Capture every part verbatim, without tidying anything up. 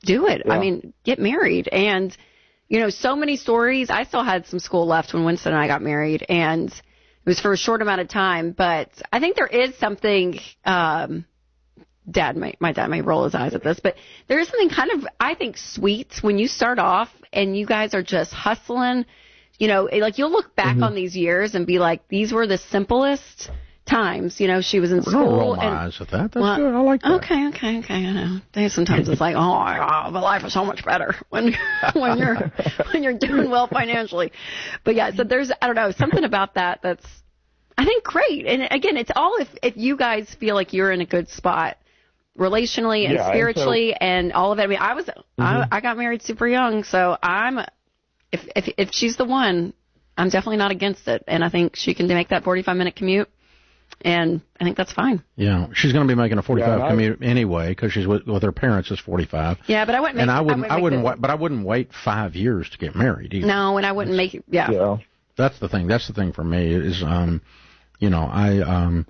do it. Yeah. I mean, get married. And, you know, so many stories. I still had some school left when Winston and I got married, and it was for a short amount of time. But I think there is something, um, dad, may, my dad may roll his eyes at this, but there is something kind of, I think, sweet when you start off and you guys are just hustling. You know, like you'll look back mm-hmm. on these years and be like, these were the simplest times. You know, she was in school. Don't roll my and, eyes at that. That's well, good. I like that. Okay, okay, okay. I know. They, sometimes it's like, oh my God, the life is so much better when when you're when you're doing well financially. But yeah, so there's I don't know something about that that's I think great. And again, it's all if if you guys feel like you're in a good spot relationally and yeah, spiritually and, so, and all of it. I mean, I was mm-hmm. I, I got married super young, so I'm. If, if if she's the one, I'm definitely not against it. And I think she can make that forty-five minute commute. And I think that's fine. Yeah, she's going to be making a forty-five yeah, commute anyway because she's with, with her parents is forty-five. Yeah, but I wouldn't make And I wouldn't, I wouldn't, I wouldn't wait, but I wouldn't wait five years to get married either. No, and I wouldn't make, yeah. yeah. That's the thing. That's the thing for me is, um, you know, I, um,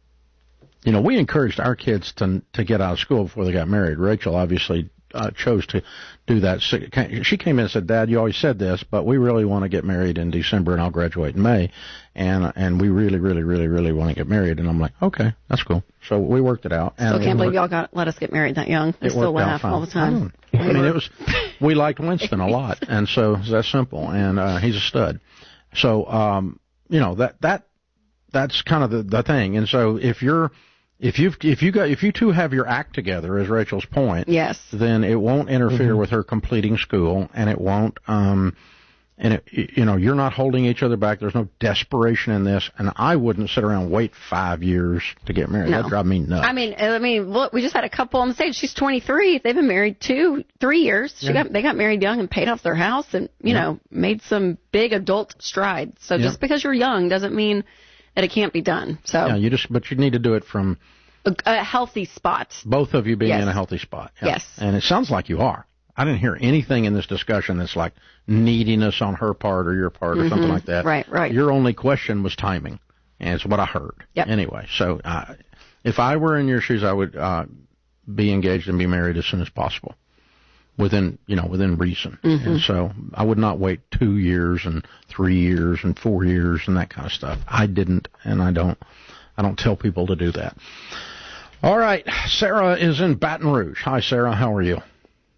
you know, we encouraged our kids to to get out of school before they got married. Rachel obviously uh, chose to do that. She came in and said, Dad, you always said this, but we really want to get married in December and I'll graduate in May. And and we really, really, really, really want to get married. And I'm like, okay, that's cool. So we worked it out. Still and can't believe y'all got let us get married that young. I still laugh all the time. I, I mean, it was, we liked Winston a lot. And so it's that simple. And uh, he's a stud. So, um, you know, that, that, that's kind of the, the thing. And so if you're, If you if you got if you two have your act together, as Rachel's point, yes, then it won't interfere mm-hmm. with her completing school, and it won't, um, and it, you know, you're not holding each other back. There's no desperation in this, and I wouldn't sit around and wait five years to get married. No. That'd drive me nuts. I mean, I mean, look, we just had a couple on the stage. She's twenty-three. They've been married two, three years. She yeah. got they got married young and paid off their house, and you yeah. know, made some big adult strides. So yeah. just because you're young doesn't mean that it can't be done. So yeah, you just but you need to do it from a, a healthy spot. Both of you being yes. in a healthy spot. Yeah. Yes, and it sounds like you are. I didn't hear anything in this discussion that's like neediness on her part or your part or mm-hmm. something like that. Right, right. Your only question was timing, and it's what I heard. Yep. Anyway, so uh, if I were in your shoes, I would uh, be engaged and be married as soon as possible, within you know within reason. Mm-hmm. And so I would not wait two years and three years and four years and that kind of stuff. I didn't, and I don't. I don't tell people to do that. All right, Sarah is in Baton Rouge. Hi, Sarah. How are you?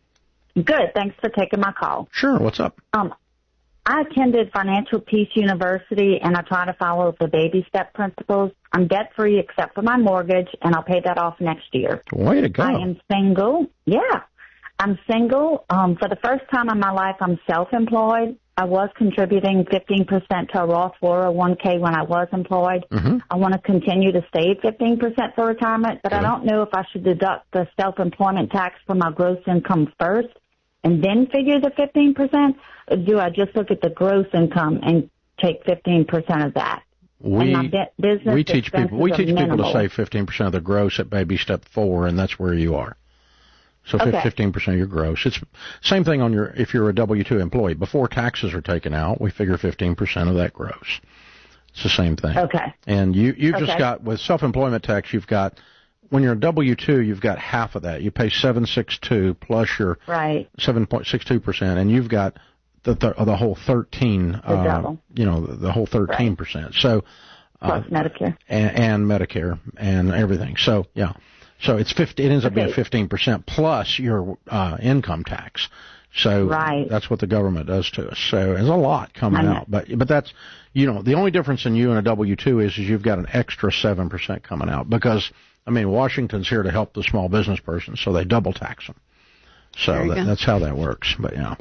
Good. Thanks for taking my call. Sure. What's up? Um, I attended Financial Peace University, and I try to follow the baby step principles. I'm debt-free except for my mortgage, and I'll pay that off next year. Way to go. I am single. Yeah. I'm single. Um, for the first time in my life, I'm self-employed. I was contributing fifteen percent to a Roth four oh one k when I was employed. Mm-hmm. I want to continue to save fifteen percent for retirement, but Good. I don't know if I should deduct the self-employment tax from my gross income first and then figure the fifteen percent, or do I just look at the gross income and take fifteen percent of that? We, and my business we teach people we teach people minimal. to save fifteen percent of their gross at baby step four, and that's where you are. So okay. fifteen percent of your gross. It's same thing on your if you're a W two employee. Before taxes are taken out, we figure fifteen percent of that gross. It's the same thing. Okay. And you you okay. just got with self-employment tax, you've got when you're a W two, you've got half of that. You pay seven sixty-two plus your right. seven point six two percent, and you've got the the, the whole thirteen. The uh, double. You know the, the whole thirteen right. percent. So plus uh, Medicare and, and Medicare and everything. So yeah. So it's fifty. It ends up okay. being fifteen percent plus your uh, income tax. So right. that's what the government does to us. So there's a lot coming out, but but that's you know the only difference in you and a W two is is you've got an extra seven percent coming out because I mean Washington's here to help the small business person, so they double tax them. So that, that's how that works. But yeah,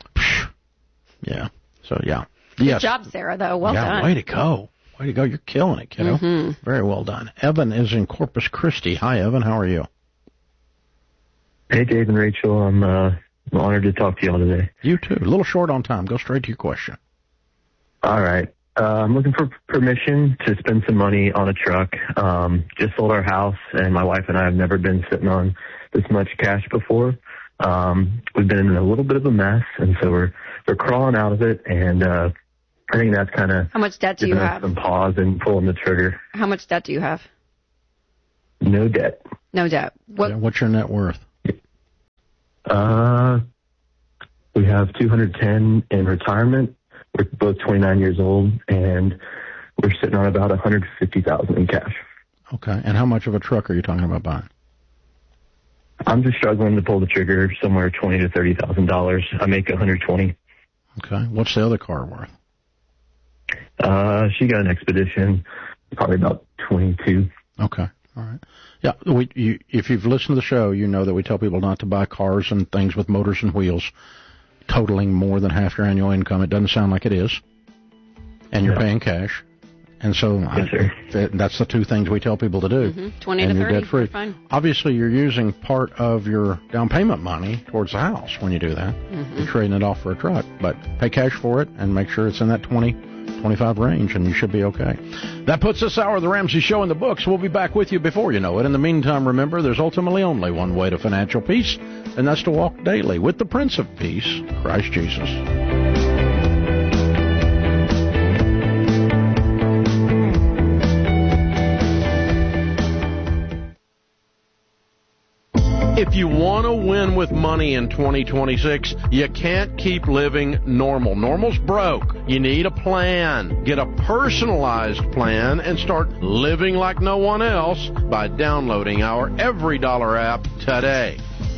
yeah. So yeah. Good yes. job, Sarah. Though well yeah, done. Way to go. Way to go. You're killing it, kiddo. Mm-hmm. Very well done. Evan is in Corpus Christi. Hi, Evan. How are you? Hey, Dave and Rachel. I'm, uh, I'm honored to talk to you all today. You too. A little short on time. Go straight to your question. All right. Uh, I'm looking for permission to spend some money on a truck. Um, just sold our house, and my wife and I have never been sitting on this much cash before. Um, we've been in a little bit of a mess, and so we're we're crawling out of it, and uh I think that's kind of how much debt do you have? Some pause and pulling the trigger. How much debt do you have? No debt. No debt. What? Yeah, what's your net worth? Uh, have two hundred ten in retirement. We're both twenty-nine years old, and we're sitting on about one hundred fifty thousand in cash. Okay. And how much of a truck are you talking about buying? I'm just struggling to pull the trigger somewhere twenty to thirty thousand dollars. I make one hundred twenty. Okay. What's the other car worth? Uh, she got an Expedition, probably about twenty-two. Okay. All right. Yeah. We, you, if you've listened to the show, you know that we tell people not to buy cars and things with motors and wheels totaling more than half your annual income. It doesn't sound like it is. And you're Yeah. paying cash. And so Yes, sir. I, that's the two things we tell people to do. Mm-hmm. twenty and to you're thirty. debt free. Fine. Obviously, you're using part of your down payment money towards the house when you do that. Mm-hmm. You're trading it off for a truck. But pay cash for it and make sure it's in that twenty, twenty-five range, and you should be okay. That puts this hour of the Ramsey Show in the books. We'll be back with you before you know it. In the meantime, remember, there's ultimately only one way to financial peace, and that's to walk daily with the Prince of Peace, Christ Jesus. If you want to win with money in twenty twenty-six, you can't keep living normal. Normal's broke. You need a plan. Get a personalized plan and start living like no one else by downloading our Every Dollar app today.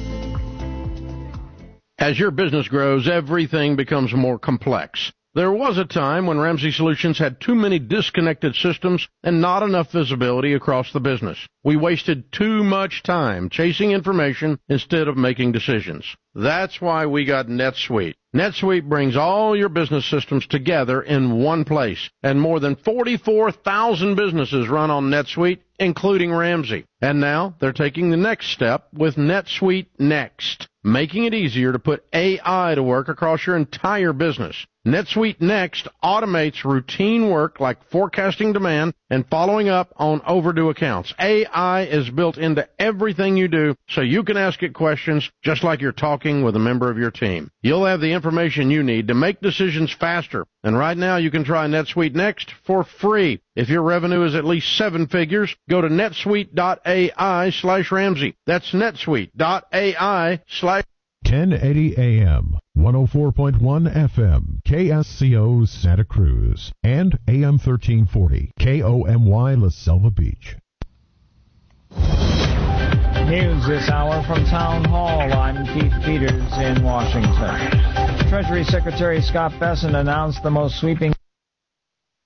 As your business grows, everything becomes more complex. There was a time when Ramsey Solutions had too many disconnected systems and not enough visibility across the business. We wasted too much time chasing information instead of making decisions. That's why we got NetSuite. NetSuite brings all your business systems together in one place, and more than forty-four thousand businesses run on NetSuite, including Ramsey. And now they're taking the next step with NetSuite Next, making it easier to put A I to work across your entire business. NetSuite Next automates routine work like forecasting demand and following up on overdue accounts. A I is built into everything you do, so you can ask it questions just like you're talking with a member of your team. You'll have the information you need to make decisions faster. And right now you can try NetSuite Next for free. If your revenue is at least seven figures, go to netsuite.ai slash Ramsey. That's netsuite.ai slash ten eighty A M, one oh four point one F M, K S C O Santa Cruz, and A M thirteen forty, K O M Y La Selva Beach. News this hour from Town Hall. I'm Keith Peters in Washington. Treasury Secretary Scott Bessent announced the most sweeping